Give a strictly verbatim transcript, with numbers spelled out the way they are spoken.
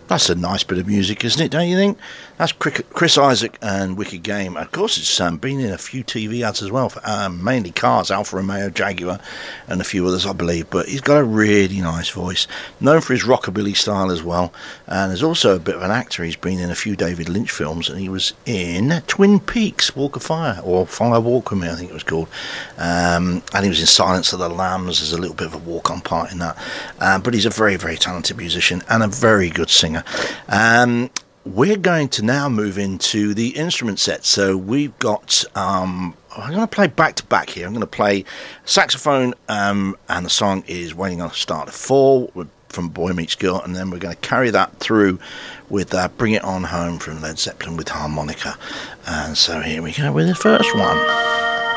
That's a nice bit of music, isn't it, don't you think? That's Chris Isaak and Wicked Game. Of course, it's um, been in a few T V ads as well, for, um, mainly cars, Alfa Romeo, Jaguar, and a few others, I believe. But he's got a really nice voice, known for his rockabilly style as well. And there's also a bit of an actor. He's been in a few David Lynch films, and he was in Twin Peaks, Walk of Fire, or Fire Walk with Me, I think it was called. Um, and he was in Silence of the Lambs. There's a little bit of a walk-on part in that. Um, but he's a very, very talented musician and a very good singer. Um, we're going to now move into the instrument set. So we've got, um, I'm going to play back to back here. I'm going to play saxophone, um, and the song is Waiting on a Star to Fall from Boy Meets Girl, and then we're going to carry that through with uh, Bring It On Home from Led Zeppelin with harmonica. And so here we go with the first one.